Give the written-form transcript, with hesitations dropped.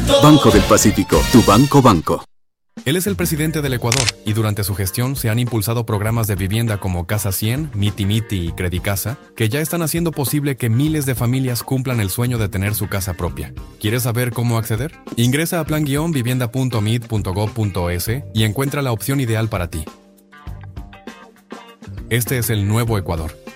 Banco del Pacífico, tu banco. Él es el presidente del Ecuador y durante su gestión se han impulsado programas de vivienda como Casa 100, Miti Miti y Credicasa, que ya están haciendo posible que miles de familias cumplan el sueño de tener su casa propia. ¿Quieres saber cómo acceder? Ingresa a plan-vivienda.mid.gov.es y encuentra la opción ideal para ti. Este es el nuevo Ecuador.